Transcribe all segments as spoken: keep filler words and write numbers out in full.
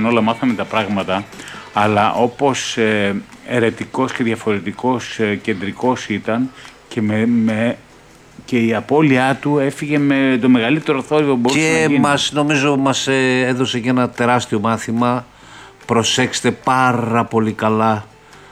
ήρθαν όλα, μάθαμε τα πράγματα, αλλά όπως ε, ερετικός και διαφορετικός ε, κεντρικός ήταν και, με, με, και η απώλειά του έφυγε με το μεγαλύτερο θόρυβο που μπορούσε να γίνει. Και μας, νομίζω μας ε, έδωσε και ένα τεράστιο μάθημα. Προσέξτε πάρα πολύ καλά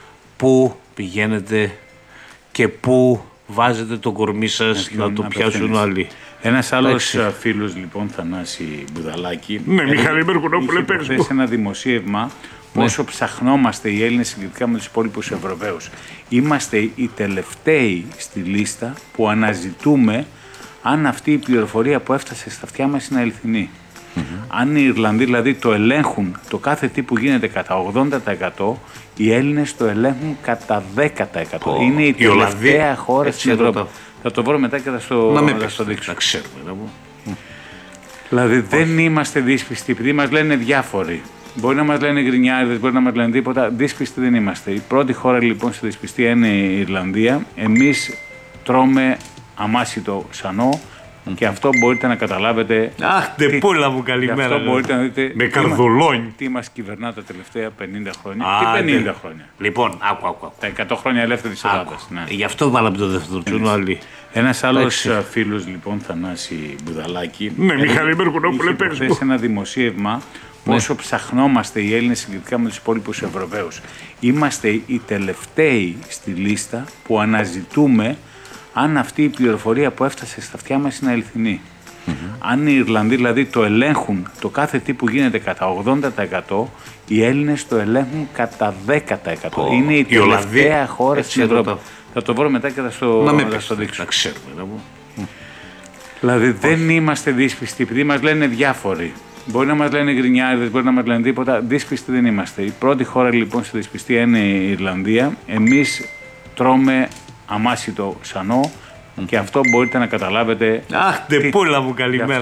πού πηγαίνετε και πού βάζετε το κορμί σας να, να το πιάσουν άλλοι. Ένας άλλος φίλος, λοιπόν, Θανάση Μπουδαλάκη, ναι, Μιχάλη Μερκουνόπουλε, είχε προθέσει ένα δημοσίευμα πόσο ναι. ψαχνόμαστε οι Έλληνες συγκριτικά με τους υπόλοιπους Ευρωπαίους. Είμαστε οι τελευταίοι στη λίστα που αναζητούμε αν αυτή η πληροφορία που έφτασε στα αυτιά μας είναι αληθινή. Mm-hmm. Αν οι Ιρλανδοί δηλαδή το ελέγχουν το κάθε τι που γίνεται κατά ογδόντα τοις εκατό, οι Έλληνες το ελέγχουν κατά δέκα τοις εκατό. Oh, είναι η τελευταία χώρα στην Ευρώπη. Το... Θα το βρω μετά και θα στο, θα στο δείξω. Να ξέρουμε. Να mm. Δηλαδή oh. δεν είμαστε δύσπιστοι, επειδή μας λένε διάφοροι. Μπορεί να μας λένε γκρινιάριδες, μπορεί να μας λένε τίποτα. Δύσπιστοι δεν είμαστε. Η πρώτη χώρα λοιπόν στη δυσπιστία είναι η Ιρλανδία. Εμείς τρώμε αμάσιτο σανό. Mm. Και αυτό μπορείτε να καταλάβετε. Αχ, τεπούλα μου, καλημέρα. Αυτό μπορείτε να δείτε. Με καρδολόνι. Τι μας κυβερνά τα τελευταία πενήντα χρόνια. Α, τι πενήντα τε... χρόνια. Λοιπόν, άκου, άκου, άκου. Τα εκατό χρόνια ελεύθερης Ελλάδας. Ναι. Γι' αυτό βάλαμε το δεύτερο τσούνο άλλη. Ένας άλλος φίλος, λοιπόν, Θανάση Μπουδαλάκη. Ναι, Μιχάλη Μερκουνόπουλε, πες μου. ένα δημοσίευμα πόσο ναι. ψαχνόμαστε οι Έλληνες συγκριτικά με τους υπόλοιπους Ευρωπαίους. Είμαστε οι τελευταίοι στη λίστα που αναζητούμε αν αυτή η πληροφορία που έφτασε στα αυτιά μας είναι αληθινή. Mm-hmm. Αν οι Ιρλανδοί δηλαδή το ελέγχουν το κάθε τι που γίνεται κατά ογδόντα τοις εκατό, οι Έλληνες το ελέγχουν κατά δέκα τοις εκατό. Oh, είναι η τελευταία χώρα στην Ευρώπη. Το... Θα το βρω μετά και θα στο, να θα στο δείξω. Να ξέρουμε. Να mm. Δηλαδή oh. δεν είμαστε δύσπιστοι, επειδή μας λένε διάφοροι. Μπορεί να μας λένε γκρινιάριδες, μπορεί να μας λένε τίποτα. Δύσπιστοι δεν είμαστε. Η πρώτη χώρα λοιπόν στη δυσπιστία είναι η Ιρλανδία. Εμείς τρώμε αμάσιτο σανό mm. και αυτό μπορείτε να καταλάβετε. Αχ, τεπούλα μου, καλημέρα.